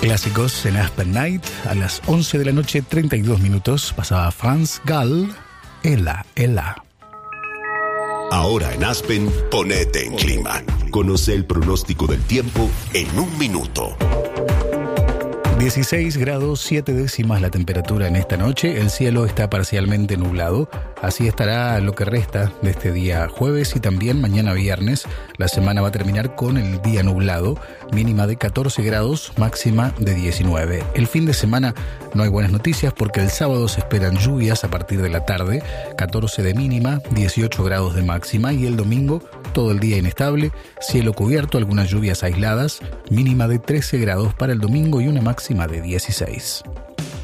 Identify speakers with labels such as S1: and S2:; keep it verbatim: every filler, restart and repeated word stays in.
S1: Clásicos en Aspen Night. A las once de la noche, treinta y dos minutos, pasaba Franz Gall, Ela, Ela.
S2: Ahora en Aspen, ponete en clima. Conoce el pronóstico del tiempo en un minuto.
S1: dieciséis grados siete décimas la temperatura en esta noche. El cielo está parcialmente nublado. Así estará lo que resta de este día jueves y también mañana viernes. La semana va a terminar con el día nublado, mínima de catorce grados, máxima de diecinueve. El fin de semana no hay buenas noticias porque el sábado se esperan lluvias a partir de la tarde, catorce de mínima, dieciocho grados de máxima, y el domingo todo el día inestable, cielo cubierto, algunas lluvias aisladas, mínima de trece grados para el domingo y una máxima de dieciséis.